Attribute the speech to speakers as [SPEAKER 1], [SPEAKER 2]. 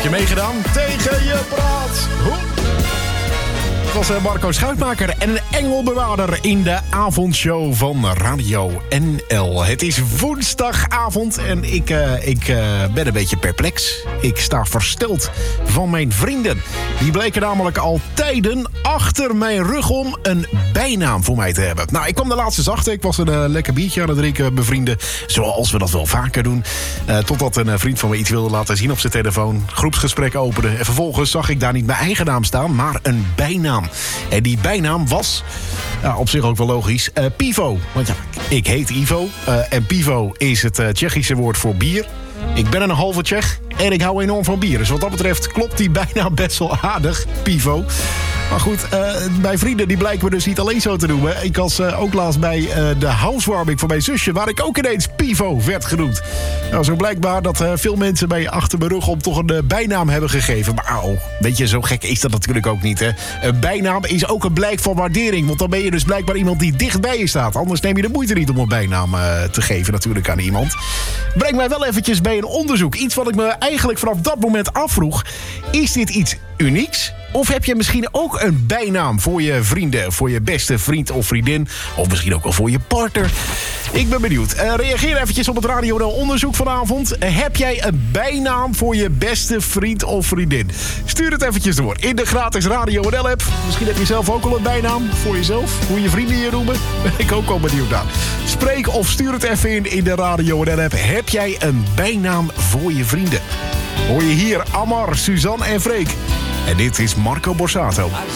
[SPEAKER 1] Heb je meegedaan? Tegen je praat. Het was Marco Schuitmaker en een engelbewaarder in de avondshow van Radio NL. Het is woensdagavond en ik ben een beetje perplex. Ik sta versteld van mijn vrienden. Die bleken namelijk al tijden achter mijn rug om een bijnaam voor mij te hebben. Nou, ik kwam de laatste achter. Ik was een lekker biertje aan het drinken, bevrienden. Zoals we dat wel vaker doen. Totdat een vriend van me iets wilde laten zien op zijn telefoon. Groepsgesprek opende. En vervolgens zag ik daar niet mijn eigen naam staan, maar een bijnaam. En die bijnaam was, op zich ook wel logisch, Pivo. Want ja, ik heet Ivo. En Pivo is het Tsjechische woord voor bier. Ik ben een halve Tsjech en ik hou enorm van bier. Dus wat dat betreft klopt die bijnaam best wel aardig, Pivo. Maar goed, mijn vrienden die blijken me dus niet alleen zo te noemen. Ik was ook laatst bij de housewarming van mijn zusje, waar ik ook ineens Pivo werd genoemd. Nou, zo blijkbaar dat veel mensen mij achter mijn rug om toch een bijnaam hebben gegeven. Maar weet je, zo gek is dat natuurlijk ook niet, hè. Een bijnaam is ook een blijk van waardering. Want dan ben je dus blijkbaar iemand die dicht bij je staat. Anders neem je de moeite niet om een bijnaam te geven natuurlijk aan iemand. Breng mij wel eventjes bij een onderzoek. Iets wat ik me eigenlijk vanaf dat moment afvroeg. Is dit iets unieks? Of heb je misschien ook een bijnaam voor je vrienden, voor je beste vriend of vriendin, of misschien ook wel voor je partner? Ik ben benieuwd. Reageer eventjes op het Radio NL onderzoek vanavond. Heb jij een bijnaam voor je beste vriend of vriendin? Stuur het eventjes door in de gratis Radio NL app. Misschien heb je zelf ook al een bijnaam voor jezelf. Hoe je vrienden je noemen. Ben ik ook al benieuwd naar. Spreek of stuur het even in de Radio NL app. Heb jij een bijnaam voor je vrienden? Hoor je hier Amar, Suzanne en Freek. En dit is Marco Borsato.